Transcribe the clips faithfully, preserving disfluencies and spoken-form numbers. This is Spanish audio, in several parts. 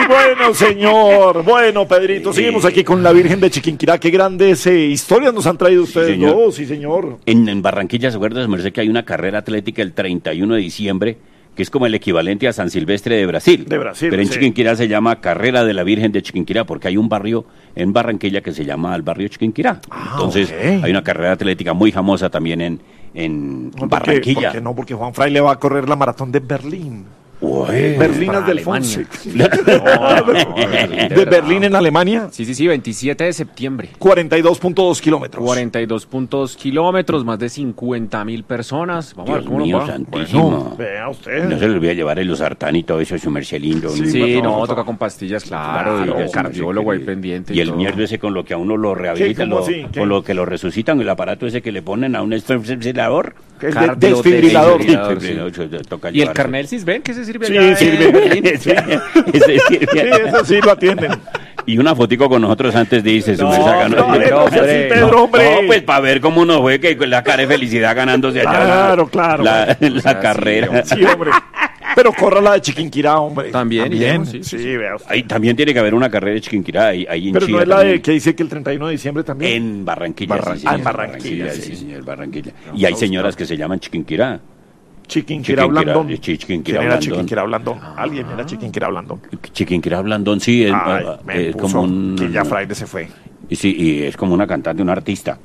bueno, señor. Bueno, Pedrito, seguimos aquí con la Virgen de Chiquinquirá. Qué grandes eh, historias nos han traído ustedes Sí, señor. dos, sí, señor. En, en Barranquilla, ¿se acuerda, merced, que hay una carrera atlética el treinta y uno de diciembre, que es como el equivalente a San Silvestre de Brasil? De Brasil, Pero en sí. Chiquinquirá se llama Carrera de la Virgen de Chiquinquirá, porque hay un barrio en Barranquilla que se llama el barrio Chiquinquirá. Ah, Entonces, ok. hay una carrera atlética muy famosa también en, en No, ¿por qué? Barranquilla. ¿Por qué no? Porque Juan Fraile va a correr la maratón de Berlín. Ué. Berlinas para del Alemania. Fonse. ¿De Berlín en Alemania? Sí, sí, sí, veintisiete de septiembre. cuarenta y dos punto dos kilómetros. cuarenta y dos punto dos kilómetros, más de cincuenta mil personas. Vamos a ver Dios cómo mío, nos va. santísimo. Bueno, vea usted. No se le olvide llevar el losartán y todo eso, su merced lindo. Sí, ¿no? Sí, no, no, no, toca con pastillas, claro, Claro, y ya el sí, cardiólogo sí, ahí sí. pendiente. Y el todo. mierdo ese con lo que a uno lo rehabilitan, ¿Cómo lo- así? ¿Qué? con lo que lo resucitan, el aparato ese que le ponen a un desfibrilador. Que es de- Cardio- desfibrilador. desfibrilador. Desfibrilador, toca ¿Y el llevarse. carnet Cisben? ¿Qué se sirve Sí, allá? sirve. en Berlín? Ese- ese sirve. Sí, eso sí lo atienden. Y una fotico con nosotros antes dice su No, mensaje, no, ¿no? hombre, no sea así, Pedro, hombre. No, pues para ver cómo nos fue, que con la cara de felicidad ganándose allá. Claro, la- claro. La, la O sea, sí, carrera. Sí, hombre. Pero corra la de Chiquinquirá, hombre. También, También. y Sí, sí, sí, vea usted. Ahí también tiene que haber una carrera de Chiquinquirá, ahí, ahí en Pero no Chía es la también. de que dice que el treinta y uno de diciembre también. En Barranquilla, Barran- sí, ah, señor, en Barranquilla, sí. sí, señor, Barranquilla. Y hay señoras que se llaman Chiquinquirá. Chiquinquirá Chiquinquirá, Blandón. sí, Chiquinquirá ¿Quién era Blandón. Chiquinquirá Blandón? Alguien era Chiquinquirá Blandón. Chiquinquirá Blandón, sí, es, Ay, ah, me es puso como un... que ya Fraile se fue. Y sí, y es como una cantante, una artista.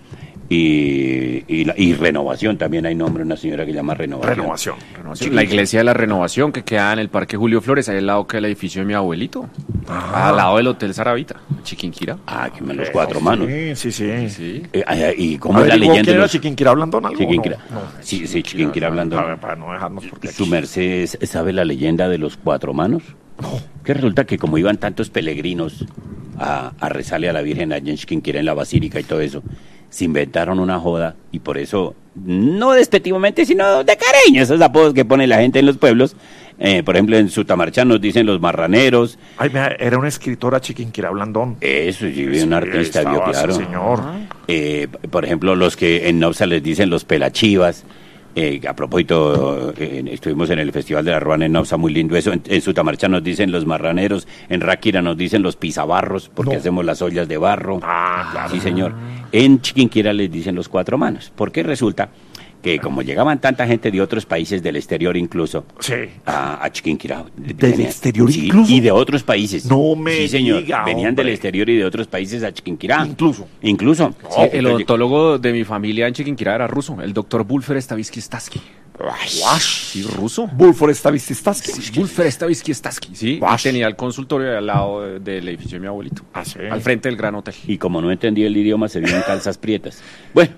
Y, y, la- y Renovación, también hay nombre, una señora que llama Renovación. Renovación. Renovación. La iglesia de la Renovación, que queda en el Parque Julio Flores, ahí al lado que el edificio de mi abuelito. Al lado del Hotel Saravita, Chiquinquirá. Ah, que me los cuatro manos. Sí, sí, sí. Sí. Eh, ay, ay, ¿Y cómo A es la ver, leyenda? ¿quién de era los- Chiquinquirá Blandón? ¿Algo? Chiquinquirá. No, no. Sí, sí, Chiquinquirá Blandón. Para, para no dejarnos porque ¿Su aquí- merced sabe la leyenda de los cuatro manos? Que resulta que como iban tantos peregrinos a, a rezarle a la Virgen allá en Chiquinquirá, en la Basílica y todo eso, se inventaron una joda y por eso, no despectivamente, sino de cariño, esos apodos que pone la gente en los pueblos. Eh, por ejemplo, en Sutamarchán nos dicen los marraneros. Ay, mira, era una escritora Chiquinquirá Blandón. Eso, sí, Sí, un artista, estaba, vio, sí, claro. señor. Eh, por ejemplo, los que en Nopsa les dicen los pelachivas. Eh, a propósito, eh, estuvimos en el Festival de la Ruana en Nopsa, muy lindo eso. En, en Sutamarcha nos dicen los marraneros, en Ráquira nos dicen los pisabarros, porque No. hacemos las ollas de barro. Ah, claro. Sí, señor. En Chiquinquirá les dicen los cuatro manos, porque resulta que como llegaban tanta gente de otros países del exterior incluso, Sí. a, a Chiquinquirá. ¿Del exterior Sí, incluso? y de otros países. No me Sí, señor. diga, Venían hombre. del exterior y de otros países a Chiquinquirá. Incluso. Incluso. Sí, Sí, el entonces- odontólogo de mi familia en Chiquinquirá era ruso, el doctor Bulfer Stavisky Staski. Sí, ruso. Bulfor Stavisky. Bulfer Stavisky Staski, sí. Y Wash. tenía el consultorio al lado de- del edificio de mi abuelito. Ah, sí. Al frente del Gran Hotel. Y como no entendía el idioma, se vio en calzas prietas. Bueno,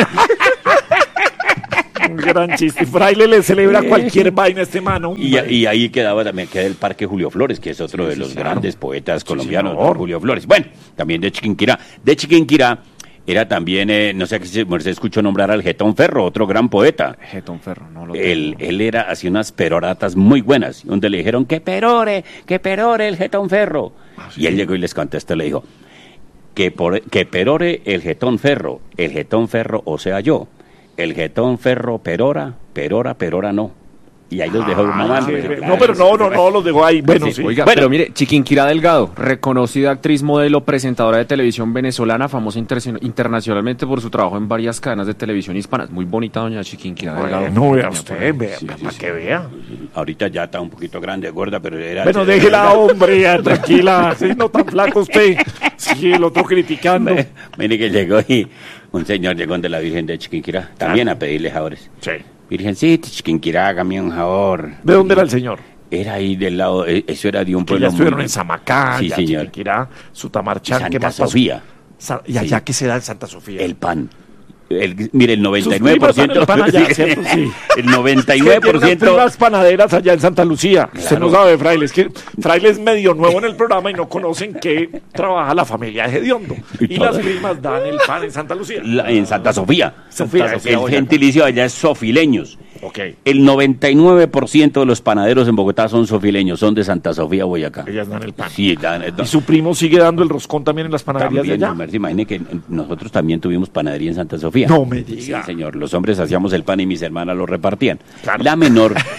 Un gran chiste. Fraile le celebra cualquier vaina a este mano. y, y ahí quedaba también queda el Parque Julio Flores, que es otro de los grandes poetas colombianos, señor. don Julio Flores. Bueno, también de Chiquinquirá. De Chiquinquirá era también, eh, no sé si se escuchó nombrar al Getón Ferro, otro gran poeta. Getón Ferro, no lo Él, tengo. él era, hacía unas peroratas muy buenas, donde le dijeron que perore, que perore el Getón Ferro. Y él llegó y les contestó, le dijo, que, por, que perore el Getón Ferro, el Getón Ferro, o sea yo, el Getón Ferro perora, perora, perora no. Y ahí los dejó mamando. Sí, no, pero no, no, no, los dejó ahí. Bueno, sí. Oiga, Bueno. pero mire, Chiquinquirá Delgado, reconocida actriz, modelo, presentadora de televisión venezolana, famosa inter- internacionalmente por su trabajo en varias cadenas de televisión hispanas. Muy bonita doña Chiquinquirá Delgado. Bueno, vea Doña usted, por ahí. vea, Sí, para sí, sí. que vea. Ahorita ya está un poquito grande, gorda, pero era... Bueno, déjela, hombre, ya, tranquila. Sí, no tan flaco usted. Sí, el otro criticando. Mire que llegó y un señor llegó de la Virgen de Chiquinquirá, también a pedirle favores. Sí. Virgencita, Chiquinquirá, hágame un favor. ¿De dónde era el señor? Era ahí del lado, eh, eso era de un Que pueblo... ya estuvieron muy- en Samacá, Sí, ya señor. Chiquinquirá, Sutamarchán, ¿qué Santa más pasó? Sofía. Sa- ¿Y allá Sí. qué se da en Santa Sofía? El pan. El, mire, el Sus noventa y nueve por ciento... primas dan el pan allá, ¿cierto? Sí. El noventa y Es que nueve por tiene unas ciento... primas panaderas allá en Santa Lucía. Usted Claro. no sabe, Fraile. Es que Fraile es medio nuevo en el programa y no conocen que trabaja la familia de Hediondo. Y Y las todas. primas dan el pan en Santa Lucía. La- en Santa Sofía. Sofía, El- Sofía, el Boyacá. gentilicio allá es sofileños. Ok. El noventa y nueve por ciento de los panaderos en Bogotá son sofileños, son de Santa Sofía, Boyacá. Ellas dan el pan. Sí, dan, Y su primo sigue dando el roscón también en las panaderías también, de allá. Merce, imagine que nosotros también tuvimos panadería en Santa Sofía. No me Sí, diga. señor. Los hombres hacíamos el pan y mis hermanas lo repartían. Claro. La menor,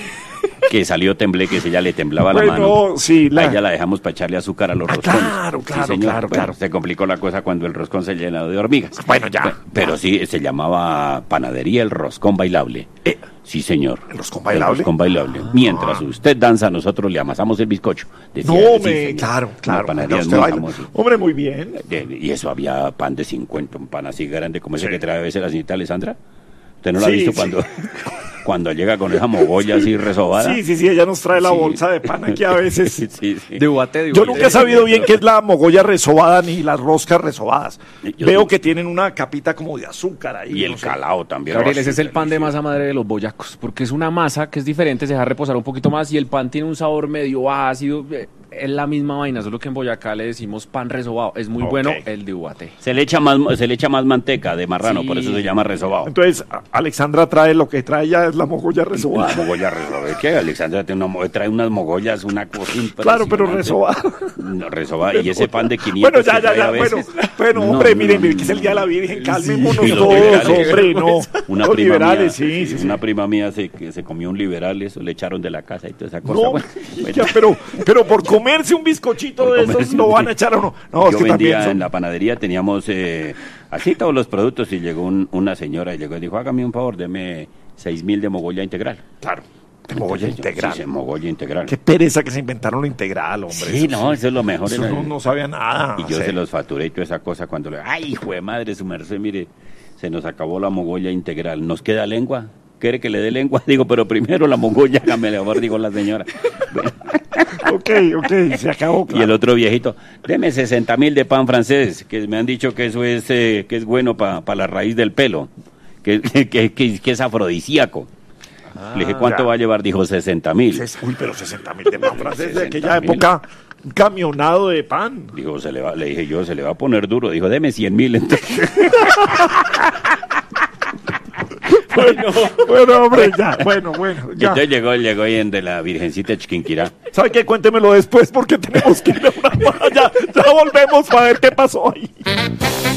que salió tembleque, que ella le temblaba Bueno, la mano. sí, la- A ella la dejamos para echarle azúcar a los Ah, roscones. claro, Sí, claro, señor. claro, Bueno, claro. se complicó la cosa cuando el roscón se llenó de hormigas. Bueno, ya. Pe- Pero sí, se llamaba Panadería El Roscón Bailable. Eh, Sí, señor. ¿El roscón bailable? El roscón bailable. Mientras usted danza, nosotros le amasamos el bizcocho. Decía, No, sí, me, señor. claro, Una claro. panadería Usted muy baila. famosa. Hombre, muy bien. De- Y eso había pan de cincuenta, un pan así grande como ese Sí. que trae a veces la señorita Alessandra. ¿Usted no lo ha Sí, visto sí. cuando, cuando llega con esa mogolla así resobada? Sí, sí, sí, ella nos trae la Sí. bolsa de pan aquí a veces. Sí, sí, sí. De Ubaté, de Yo Ubaté. nunca he sabido bien qué es la mogolla resobada ni las roscas resobadas. Yo- Veo que tienen una capita como de azúcar ahí. Y el no sé. calao también. Gabriel, Oh, ese sí, es el pan de delicioso. masa madre de los boyacos, porque es una masa que es diferente, se deja reposar un poquito más y el pan tiene un sabor medio ácido. eh, Es la misma vaina, solo que en Boyacá le decimos pan resobado. Es muy Ok. bueno el de Ubaté. Se le echa más, se le echa más manteca de marrano, Sí. por eso se llama resobado. Entonces, a- Alexandra trae lo que trae ya es la mogolla Una resobada. mogolla resobada. ¿Es que Alexandra tiene una mo- trae unas mogollas, una cosa Claro, pero impresionante. resobada. No, resobada. Y ese pan de quinientos Bueno, ya, que ya, trae ya. a Bueno, veces. bueno, No, hombre, no, miren, no, miren, que es el Día de la no. Virgen. Calmémonos Sí, los todos, liberales. hombre, no. Una Los prima liberales, mía, sí, sí, sí. Una prima mía se, que se comió un liberal, eso le echaron de la casa y toda esa cosa. No, Bueno, bueno. ya, pero, pero por comerse un bizcochito Por de esos comerse lo un- van a echar o no. No, es Yo que también vendía son- en la panadería, teníamos eh, así todos los productos y llegó un- una señora y llegó y dijo, hágame un favor, deme seis mil de mogolla integral. Claro, de mogolla Entonces yo, integral. Sí, sí, mogolla integral. Qué pereza que se inventaron lo integral, hombre. Sí, Eso no, eso es lo mejor. Eso en el- no, no sabía nada. Y yo sí. se los facturé y toda esa cosa cuando le... ¡Ay, hijo de madre, su merced! Mire, se nos acabó la mogolla integral. ¿Nos queda lengua? ¿Quiere que le dé lengua? Digo, pero primero la mogolla, hágame el favor, dijo la señora. Bueno, Ok, ok, se acabó. y el otro viejito, deme sesenta mil de pan francés, que me han dicho que eso es, eh, que es bueno para la raíz del pelo, que, que, que- que es afrodisíaco. Le dije, ¿cuánto ya. va a llevar? Dijo, sesenta mil. Ses- Uy, pero sesenta mil de pan francés de sesenta aquella mil. época. Un camionado de pan. Dijo, se le va, le dije yo, se le va a poner duro. Dijo, deme cien mil. Entonces, Bueno, bueno, hombre, ya. Bueno, bueno, y ya. entonces llegó, llegó ahí en de la Virgencita de Chiquinquirá. ¿Sabe qué? Cuéntemelo después porque tenemos que ir a una... Ya, ya volvemos para ver qué pasó ahí.